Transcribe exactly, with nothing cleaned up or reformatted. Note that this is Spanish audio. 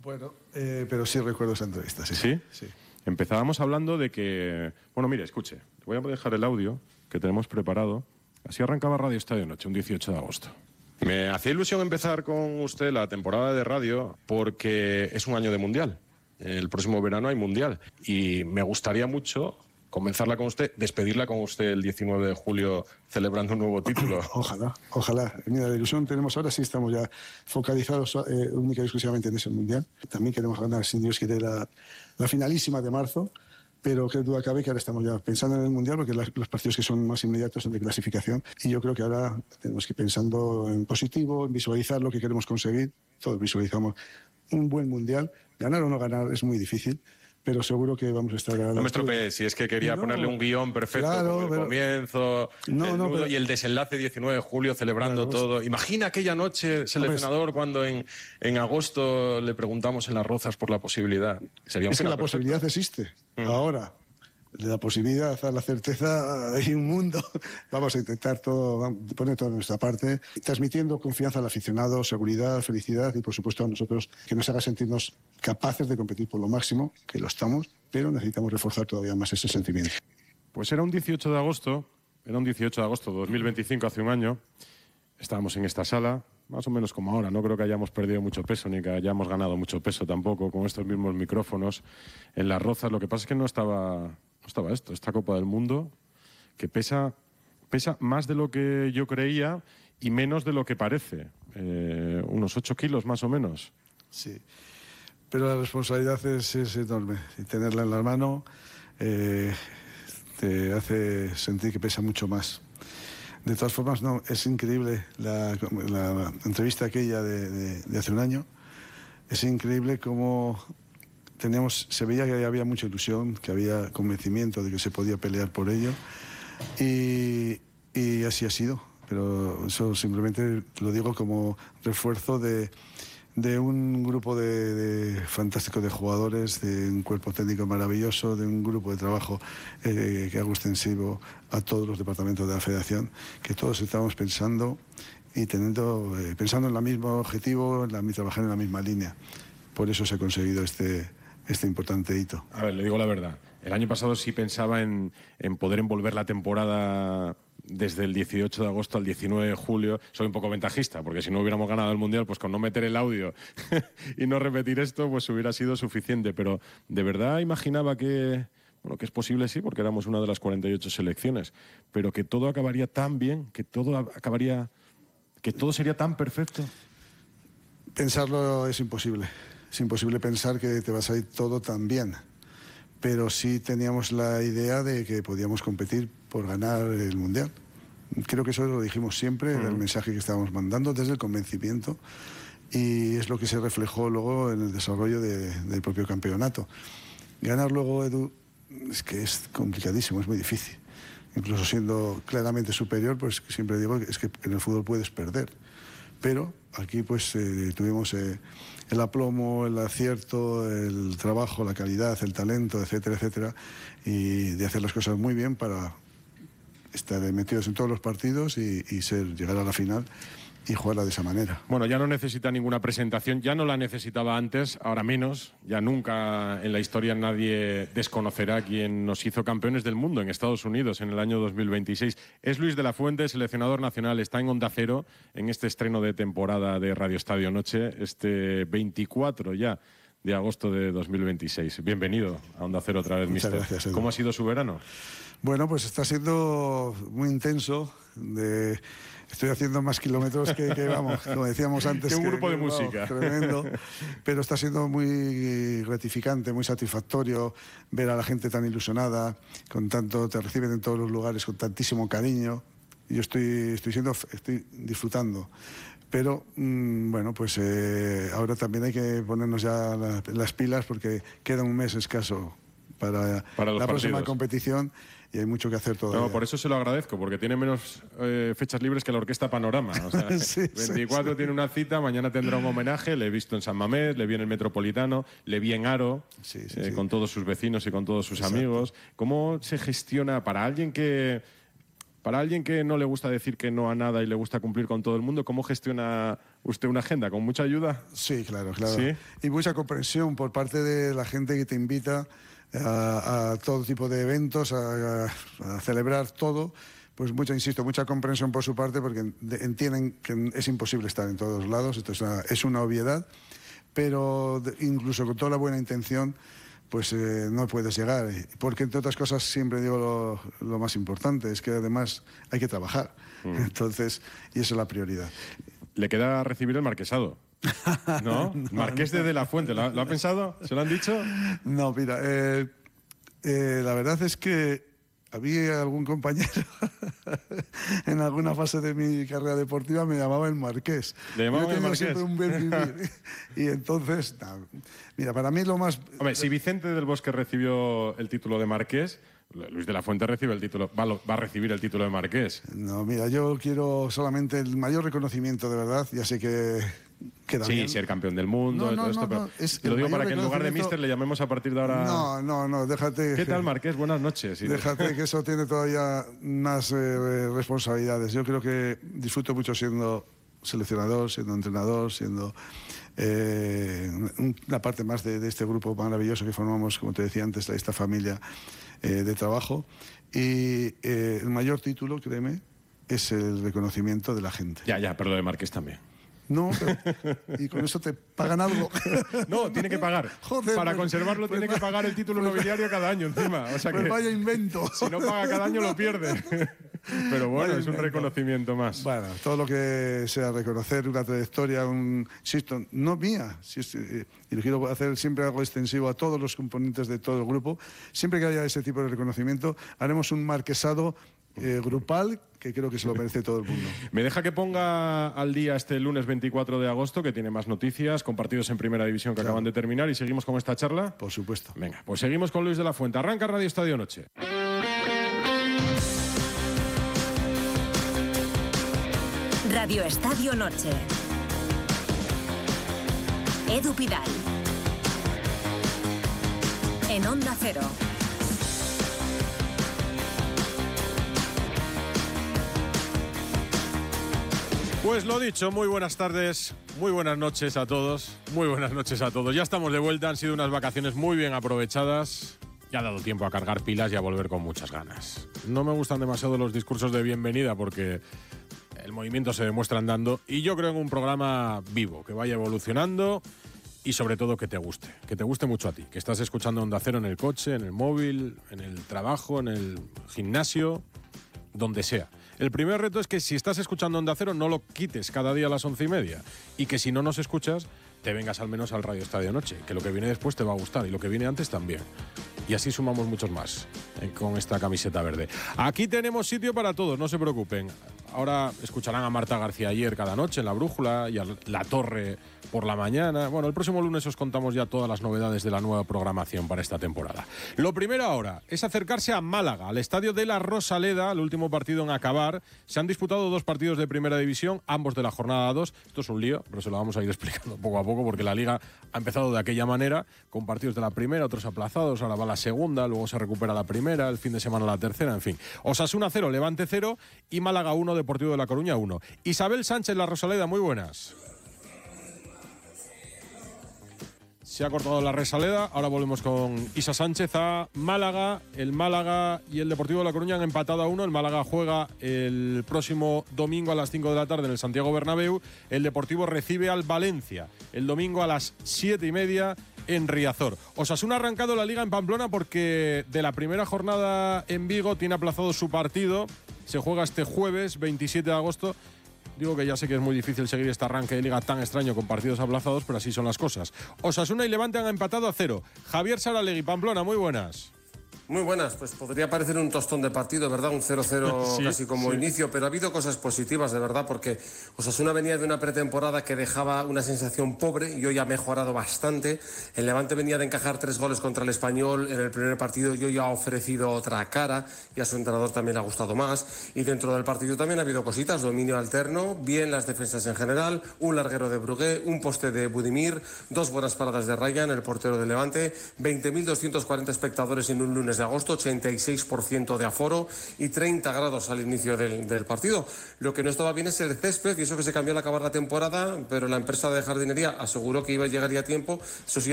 Bueno, eh, pero sí recuerdo esa entrevista, sí. ¿Sí? Sí. Empezábamos hablando de que... Bueno, mire, escuche, voy a dejar el audio que tenemos preparado. Así arrancaba Radio Estadio Noche, un dieciocho de agosto. Me hacía ilusión empezar con usted la temporada de radio porque es un año de mundial. El próximo verano hay mundial. Y me gustaría mucho comenzarla con usted, despedirla con usted el diecinueve de julio celebrando un nuevo título. Ojalá, ojalá. Mira, la ilusión tenemos ahora, sí estamos ya focalizados eh, única y exclusivamente en ese mundial. También queremos ganar, sin Dios quiere, la, la finalísima de marzo. Pero qué duda cabe que ahora estamos ya pensando en el mundial, porque las, los partidos que son más inmediatos son de clasificación. Y yo creo que ahora tenemos que ir pensando en positivo, en visualizar lo que queremos conseguir. Todos visualizamos un buen mundial. Ganar o no ganar es muy difícil, pero seguro que vamos a estar... A no me estropee, si es que quería no, ponerle un guión perfecto, claro, como el pero, comienzo, no, el no, nudo pero, y el desenlace diecinueve de julio celebrando claro, todo. Imagina aquella noche, seleccionador, cuando en, en agosto le preguntamos en Las Rozas por la posibilidad. Sería un es que la perfecto. posibilidad existe. Mm. Ahora, de la posibilidad a la certeza hay un mundo. Vamos a intentar todo, poner todo de nuestra parte, transmitiendo confianza al aficionado, seguridad, felicidad y, por supuesto, a nosotros, que nos haga sentirnos capaces de competir por lo máximo, que lo estamos, pero necesitamos reforzar todavía más ese sentimiento. Pues era un dieciocho de agosto, era un dieciocho de agosto de dos mil veinticinco, hace un año. Estábamos en esta sala, más o menos como ahora. No creo que hayamos perdido mucho peso, ni que hayamos ganado mucho peso tampoco, con estos mismos micrófonos en Las Rozas. Lo que pasa es que no estaba... No estaba esto, esta Copa del Mundo, que pesa, pesa más de lo que yo creía y menos de lo que parece. Eh, unos ocho kilos más o menos. Sí, pero la responsabilidad es, es enorme. Y tenerla en la mano eh, te hace sentir que pesa mucho más. De todas formas, no, es increíble la, la entrevista aquella de, de, de hace un año. Es increíble cómo... Teníamos, se veía que había mucha ilusión, que había convencimiento de que se podía pelear por ello y, y así ha sido, pero eso simplemente lo digo como refuerzo de, de un grupo de, de fantástico de jugadores, de un cuerpo técnico maravilloso, de un grupo de trabajo eh, que hago extensivo a todos los departamentos de la Federación, que todos estamos pensando y teniendo, eh, pensando en el mismo objetivo, en la, trabajar en la misma línea. Por eso se ha conseguido este... este importante hito. A ver, le digo la verdad. El año pasado sí pensaba en, en poder envolver la temporada desde el dieciocho de agosto al diecinueve de julio. Soy un poco ventajista, porque si no hubiéramos ganado el Mundial, pues con no meter el audio y no repetir esto, pues hubiera sido suficiente. Pero de verdad imaginaba que... Bueno, que es posible, sí, porque éramos una de las cuarenta y ocho selecciones, pero que todo acabaría tan bien, que todo acabaría... que todo sería tan perfecto. Pensarlo es imposible. Es imposible pensar que te vas a ir todo tan bien, pero sí teníamos la idea de que podíamos competir por ganar el Mundial. Creo que eso lo dijimos siempre, era el mensaje que estábamos mandando desde el convencimiento y es lo que se reflejó luego en el desarrollo de, del propio campeonato. Ganar luego, Edu, es que es complicadísimo, es muy difícil. Incluso siendo claramente superior, pues siempre digo que es que en el fútbol puedes perder. Pero aquí pues eh, tuvimos eh, el aplomo, el acierto, el trabajo, la calidad, el talento, etcétera, etcétera, y de hacer las cosas muy bien para estar metidos en todos los partidos y, y ser, llegar a la final y jugarla de esa manera. Bueno, ya no necesita ninguna presentación, ya no la necesitaba antes, ahora menos, ya nunca en la historia nadie desconocerá quién nos hizo campeones del mundo en Estados Unidos en el año dos mil veintiséis. Es Luis de la Fuente, seleccionador nacional, está en Onda Cero en este estreno de temporada de Radio Estadio Noche, este veinticuatro ya de agosto de dos mil veintiséis. Bienvenido a Onda Cero otra vez, Muchas mister. Gracias, Edu. ¿Cómo ha sido su verano? Bueno, pues está siendo muy intenso. De... Estoy haciendo más kilómetros que, que vamos, como decíamos antes. Que un que, grupo de que, música. Vamos, tremendo. Pero está siendo muy gratificante, muy satisfactorio ver a la gente tan ilusionada, con tanto, te reciben en todos los lugares con tantísimo cariño. Yo estoy, estoy, siendo, estoy disfrutando. Pero, mmm, bueno, pues eh, ahora también hay que ponernos ya la, las pilas porque queda un mes escaso para, para la próxima partidos. competición y hay mucho que hacer todavía. No, por eso se lo agradezco, porque tiene menos eh, fechas libres que la Orquesta Panorama. O sea, sí, veinticuatro sí, tiene una cita, mañana tendrá un homenaje, le he visto en San Mamés, le vi en el Metropolitano, le vi en Aro, sí, sí, eh, sí. con todos sus vecinos y con todos sus Exacto. amigos. ¿Cómo se gestiona para alguien que... Para alguien que no le gusta decir que no a nada y le gusta cumplir con todo el mundo, ¿cómo gestiona usted una agenda? ¿Con mucha ayuda? Sí, claro, claro. ¿Sí? Y mucha comprensión por parte de la gente que te invita a, a todo tipo de eventos, a, a, a celebrar todo. Pues mucha, insisto, mucha comprensión por su parte, porque entienden que es imposible estar en todos lados. Esto es una, es una obviedad, pero de, incluso con toda la buena intención, pues eh, no puedes llegar, porque entre otras cosas siempre digo lo, lo más importante, es que además hay que trabajar, mm. entonces, y eso es la prioridad. Le queda recibir el marquesado, ¿no? no Marqués no. de, de la Fuente, ¿lo, ¿lo ha pensado? ¿Se lo han dicho? No, mira, eh, eh, la verdad es que había algún compañero en alguna fase de mi carrera deportiva me llamaba el Marqués. ¿Le llamaban el Marqués? Siempre un buen vivir. Y entonces, no, mira, para mí lo más... Hombre, si Vicente del Bosque recibió el título de Marqués, Luis de la Fuente recibe el título, va, va a recibir el título de Marqués. No, mira, yo quiero solamente el mayor reconocimiento, de verdad. Ya sé que queda sí, bien. ser campeón del mundo, no, no, todo esto, no, pero no, es lo digo para que en lugar de mister le llamemos a partir de ahora... No, no, no, déjate... ¿Qué tal, Marqués? Buenas noches. Sí, déjate que eso tiene todavía más eh, responsabilidades. Yo creo que disfruto mucho siendo seleccionador, siendo entrenador, siendo eh, una parte más de, de este grupo maravilloso que formamos, como te decía antes, esta familia eh, de trabajo. Y eh, el mayor título, créeme, es el reconocimiento de la gente. Ya, ya, pero lo de Marqués también. No, pero, y con eso te pagan algo. No, tiene que pagar. Joder, para pues, conservarlo pues, tiene que pagar el título pues, nobiliario cada año encima. O sea pues que, vaya invento. Si no paga cada año lo pierde. Pero bueno, vaya es un invento. Reconocimiento más. Bueno, todo lo que sea reconocer una trayectoria, un, insisto, no mía, si es, eh, y lo quiero hacer siempre algo extensivo a todos los componentes de todo el grupo. Siempre que haya ese tipo de reconocimiento, haremos un marquesado Eh, grupal que creo que se lo merece todo el mundo. Me deja que ponga al día este lunes veinticuatro de agosto, que tiene más noticias, con partidos en Primera División que claro. acaban de terminar, y seguimos con esta charla. Por supuesto. Venga, pues seguimos con Luis de la Fuente. Arranca Radio Estadio Noche. Radio Estadio Noche. Edu Pidal. En Onda Cero. Pues lo dicho, muy buenas tardes, muy buenas noches a todos, muy buenas noches a todos. Ya estamos de vuelta, han sido unas vacaciones muy bien aprovechadas. Ya ha dado tiempo a cargar pilas y a volver con muchas ganas. No me gustan demasiado los discursos de bienvenida porque el movimiento se demuestra andando y yo creo en un programa vivo, que vaya evolucionando y sobre todo que te guste, que te guste mucho a ti, que estás escuchando Onda Cero en el coche, en el móvil, en el trabajo, en el gimnasio, donde sea. El primer reto es que si estás escuchando Onda Cero no lo quites cada día a las once y media y que si no nos escuchas te vengas al menos al Radio Estadio Noche, que lo que viene después te va a gustar y lo que viene antes también. Y así sumamos muchos más eh, con esta camiseta verde. Aquí tenemos sitio para todos, no se preocupen. Ahora escucharán a Marta García Ayer cada noche en La Brújula y a La Torre por la mañana. Bueno, el próximo lunes os contamos ya todas las novedades de la nueva programación para esta temporada. Lo primero ahora es acercarse a Málaga, al estadio de la Rosaleda, el último partido en acabar. Se han disputado dos partidos de Primera División, ambos de la jornada dos. Esto es un lío, pero se lo vamos a ir explicando poco a poco porque la Liga ha empezado de aquella manera, con partidos de la primera, otros aplazados, ahora va la segunda, luego se recupera la primera, el fin de semana la tercera, en fin. Osasuna cero, Levante cero y Málaga uno, Deportivo de La Coruña uno. Isabel Sánchez, La Rosaleda, muy buenas. Se ha cortado la Rosaleda, ahora volvemos con Isa Sánchez a Málaga. El Málaga y el Deportivo de La Coruña han empatado a uno. El Málaga juega el próximo domingo a las cinco de la tarde en el Santiago Bernabéu. El Deportivo recibe al Valencia el domingo a las siete y media en Riazor. Osasuna ha arrancado la Liga en Pamplona porque de la primera jornada en Vigo tiene aplazado su partido. Se juega este jueves veintisiete de agosto. Digo que ya sé que es muy difícil seguir este arranque de Liga tan extraño con partidos aplazados, pero así son las cosas. Osasuna y Levante han empatado a cero. Javier Saralegui, Pamplona, muy buenas. Muy buenas, pues podría parecer un tostón de partido, ¿verdad? Un cero cero sí, casi como sí. inicio, pero ha habido cosas positivas, de verdad, porque Osasuna venía de una pretemporada que dejaba una sensación pobre y hoy ha mejorado bastante. El Levante venía de encajar tres goles contra el Español en el primer partido y hoy ha ofrecido otra cara y a su entrenador también le ha gustado más. Y dentro del partido también ha habido cositas, dominio alterno, bien las defensas en general, un larguero de Brugué, un poste de Budimir, dos buenas paradas de Ryan, el portero del Levante, veinte mil doscientos cuarenta espectadores en un lunes mes de agosto, ochenta y seis por ciento de aforo y treinta grados al inicio del, del partido. Lo que no estaba bien es el césped, y eso que se cambió al acabar la temporada, pero la empresa de jardinería aseguró que iba a llegar ya a tiempo. Eso sí,